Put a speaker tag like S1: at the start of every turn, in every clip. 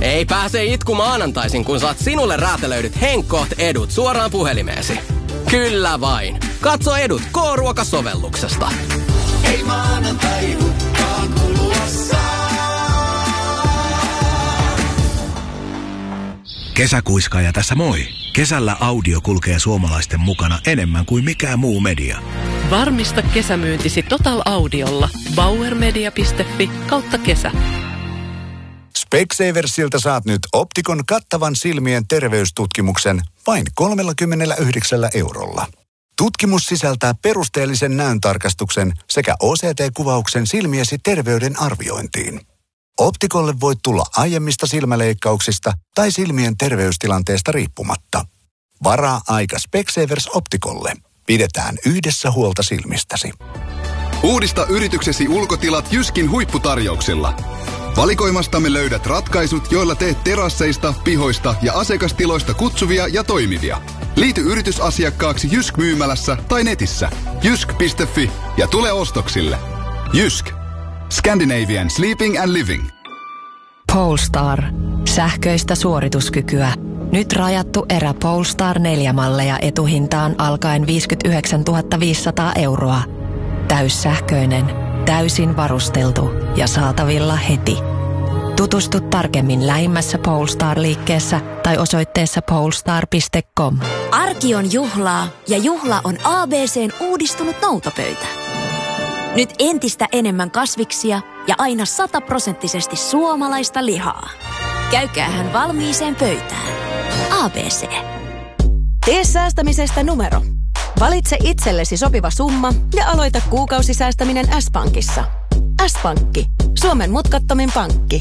S1: Ei pääse itku maanantaisin, kun saat sinulle räätälöidyt Henkoht-edut suoraan puhelimeesi. Kyllä vain. Katso edut K-ruokasovelluksesta.
S2: Ei maanantai hukkaan kulua saa.
S3: Kesäkuiskaaja tässä moi. Kesällä audio kulkee suomalaisten mukana enemmän kuin mikään muu media.
S4: Varmista kesämyyntisi Total Audiolla. bauermedia.fi/kesä.
S5: Specsaversilta saat nyt Optikon kattavan silmien terveystutkimuksen vain 39 €. Tutkimus sisältää perusteellisen näöntarkastuksen sekä OCT-kuvauksen silmiesi terveyden arviointiin. Optikolle voit tulla aiemmista silmäleikkauksista tai silmien terveystilanteesta riippumatta. Varaa aika Specsavers Optikolle. Pidetään yhdessä huolta silmistäsi.
S6: Uudista yrityksesi ulkotilat Jyskin huipputarjouksilla. Valikoimastamme löydät ratkaisut, joilla teet terasseista, pihoista ja asiakastiloista kutsuvia ja toimivia. Liity yritysasiakkaaksi Jysk-myymälässä tai netissä. jysk.fi ja tule ostoksille. Jysk. Scandinavian Sleeping and Living.
S7: Polestar. Sähköistä suorituskykyä. Nyt rajattu erä Polestar 4-malleja etuhintaan alkaen 59 500 €. Täyssähköinen, täysin varusteltu ja saatavilla heti. Tutustu tarkemmin lähimmässä Polestar-liikkeessä tai osoitteessa polestar.com.
S8: Arki on juhlaa ja juhla on ABC:n uudistunut noutopöytä. Nyt entistä enemmän kasviksia ja aina 100% suomalaista lihaa. Käykäähän valmiiseen pöytään. ABC.
S9: Tee säästämisestä numero. Valitse itsellesi sopiva summa ja aloita kuukausisäästäminen S-Pankissa. S-Pankki. Suomen mutkattomin pankki.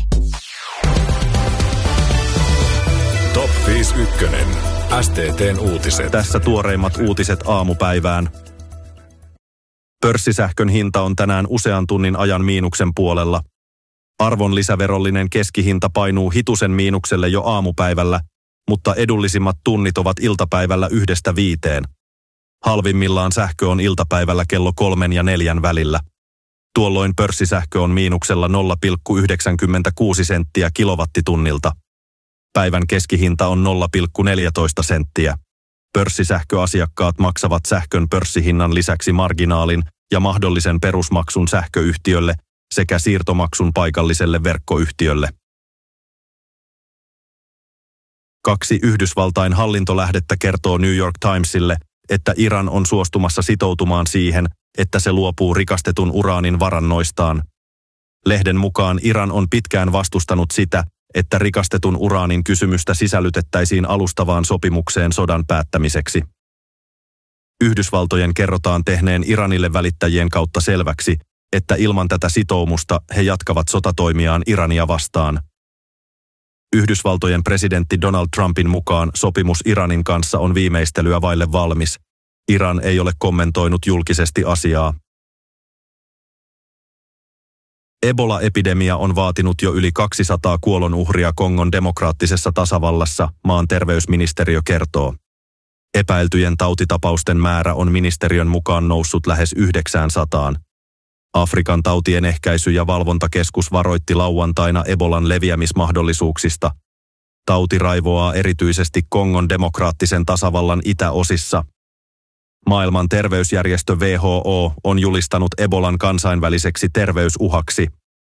S10: Top 51. STT:n uutiset.
S11: Tässä tuoreimmat uutiset aamupäivään. Pörssisähkön hinta on tänään usean tunnin ajan miinuksen puolella. Arvonlisäverollinen keskihinta painuu hitusen miinukselle jo aamupäivällä, mutta edullisimmat tunnit ovat iltapäivällä 1–5. Halvimmillaan sähkö on iltapäivällä kello 3 ja 4 välillä. Tuolloin pörssisähkö on miinuksella 0,96 senttiä kilowattitunnilta. Päivän keskihinta on 0,14 senttiä. Pörssisähköasiakkaat maksavat sähkön pörssihinnan lisäksi marginaalin ja mahdollisen perusmaksun sähköyhtiölle sekä siirtomaksun paikalliselle verkkoyhtiölle. 2 Yhdysvaltain hallintolähdettä kertoo New York Timesille, että Iran on suostumassa sitoutumaan siihen, että se luopuu rikastetun uraanin varannoistaan. Lehden mukaan Iran on pitkään vastustanut sitä, että rikastetun uraanin kysymystä sisällytettäisiin alustavaan sopimukseen sodan päättämiseksi. Yhdysvaltojen kerrotaan tehneen Iranille välittäjien kautta selväksi, että ilman tätä sitoumusta he jatkavat sotatoimiaan Irania vastaan. Yhdysvaltojen presidentti Donald Trumpin mukaan sopimus Iranin kanssa on viimeistelyä vaille valmis. Iran ei ole kommentoinut julkisesti asiaa. Ebola-epidemia on vaatinut jo yli 200 kuolonuhria Kongon demokraattisessa tasavallassa, maan terveysministeriö kertoo. Epäiltyjen tautitapausten määrä on ministeriön mukaan noussut lähes 900. Afrikan tautien ehkäisy- ja valvontakeskus varoitti lauantaina Ebolan leviämismahdollisuuksista. Tauti raivoaa erityisesti Kongon demokraattisen tasavallan itäosissa. Maailman terveysjärjestö WHO on julistanut Ebolan kansainväliseksi terveysuhaksi.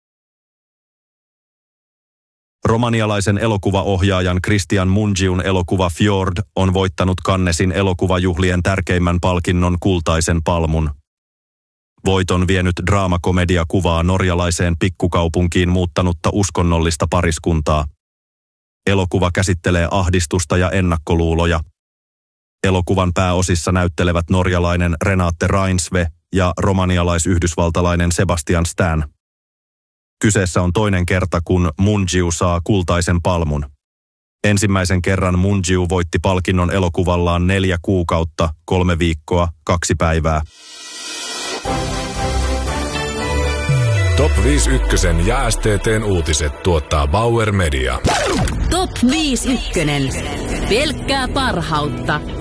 S11: Romanialaisen elokuvaohjaajan Cristian Mungiun elokuva Fjord on voittanut Cannesin elokuvajuhlien tärkeimmän palkinnon Kultaisen palmun. Voiton vienyt draamakomedia kuvaa norjalaiseen pikkukaupunkiin muuttanutta uskonnollista pariskuntaa. Elokuva käsittelee ahdistusta ja ennakkoluuloja. Elokuvan pääosissa näyttelevät norjalainen Renate Reinsve ja romanialais-yhdysvaltalainen Sebastian Stan. Kyseessä on toinen kerta, kun Mungiu saa Kultaisen palmun. Ensimmäisen kerran Mungiu voitti palkinnon elokuvallaan 4 kuukautta, 3 viikkoa, 2 päivää.
S10: Top 51 ja STT:n uutiset tuottaa Bauer Media.
S12: Top 51. Pelkkää parhautta.